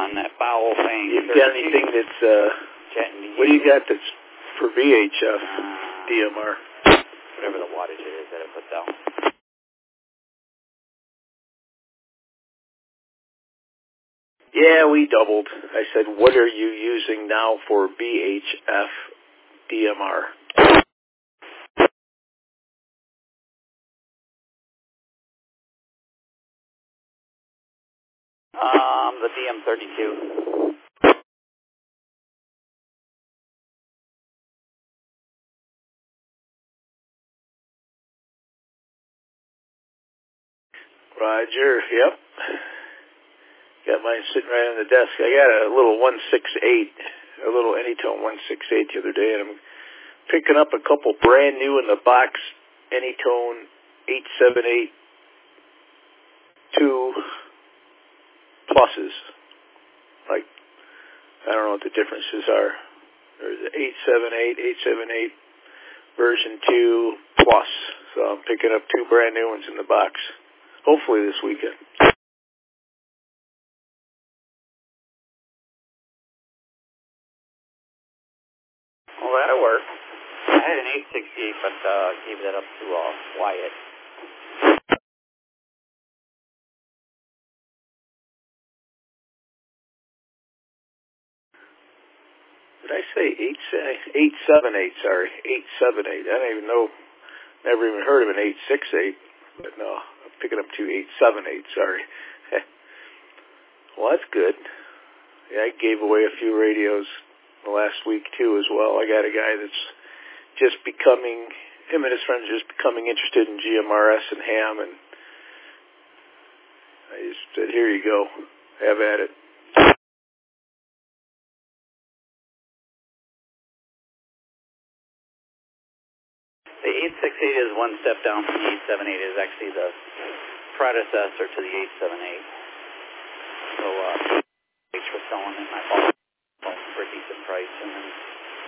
on that foul thing. You've got anything that's, what do you got that's for VHF DMR? Whatever the wattage it is that it puts out. Yeah, we doubled. I said, what are you using now for VHF DMR? The DM32. Roger, yep. Got mine sitting right on the desk. I got a little 168, a little Anytone 168 the other day, and I'm picking up a couple brand new in the box Anytone 878 2 pluses. Like, I don't know what the differences are. There's the 878 version 2 plus. So I'm picking up 2 brand new ones in the box. Hopefully this weekend. Well, that'll work. I had an 868, but gave that up to Wyatt. Did I say 878? Sorry, 878. I don't even know. Never even heard of an 868. But no, I'm picking up 2 878. Sorry. Well, that's good. Yeah, I gave away a few radios the last week too as well. I got a guy that's just becoming, him and his friends are just becoming interested in GMRS and ham, and I just said, here you go, have at it. The 868 is one step down from the 878. It is actually the predecessor to the 878. So, we're selling in my phone for a decent price, and then